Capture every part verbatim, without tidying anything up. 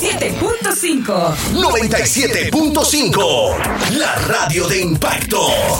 siete punto cinco. noventa y siete punto cinco. La radio de impacto.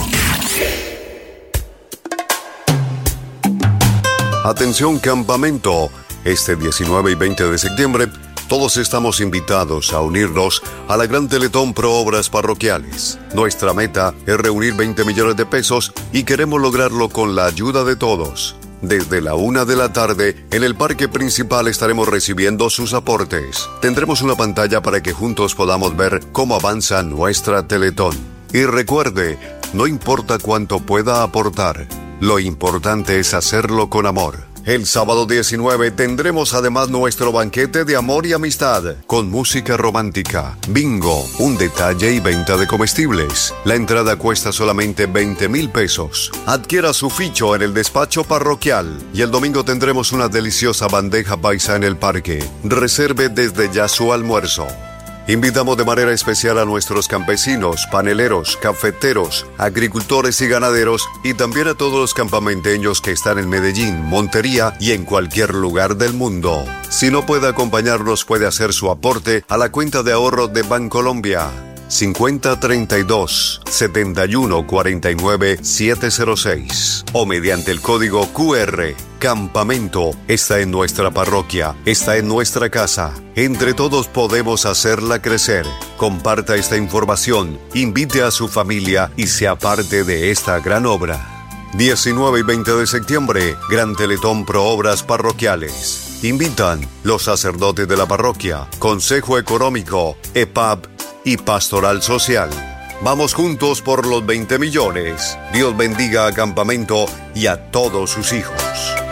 Atención campamento. Este diecinueve y veinte de septiembre, todos estamos invitados a unirnos a la Gran Teletón Pro Obras Parroquiales. Nuestra meta es reunir veinte millones de pesos y queremos lograrlo con la ayuda de todos. Desde la una de la tarde, en el parque principal estaremos recibiendo sus aportes. Tendremos una pantalla para que juntos podamos ver cómo avanza nuestra Teletón. Y recuerde, no importa cuánto pueda aportar, lo importante es hacerlo con amor. El sábado diecinueve tendremos además nuestro banquete de amor y amistad, con música romántica, bingo, un detalle y venta de comestibles. La entrada cuesta solamente veinte mil pesos. Adquiera su ficho en el despacho parroquial y el domingo tendremos una deliciosa bandeja paisa en el parque. Reserve desde ya su almuerzo. Invitamos de manera especial a nuestros campesinos, paneleros, cafeteros, agricultores y ganaderos y también a todos los campamenteños que están en Medellín, Montería y en cualquier lugar del mundo. Si no puede acompañarnos, puede hacer su aporte a la cuenta de ahorro de Bancolombia cincuenta treinta y dos, setenta y uno cuarenta y nueve, setecientos seis o mediante el código Q R. Campamento está en nuestra parroquia, está en nuestra casa. Entre todos podemos hacerla crecer. Comparta esta información, invite a su familia y sea parte de esta gran obra. diecinueve y veinte de septiembre, Gran Teletón Pro Obras Parroquiales. Invitan los sacerdotes de la parroquia, Consejo Económico, E P A B y Pastoral Social. Vamos juntos por los veinte millones. Dios bendiga a Campamento y a todos sus hijos.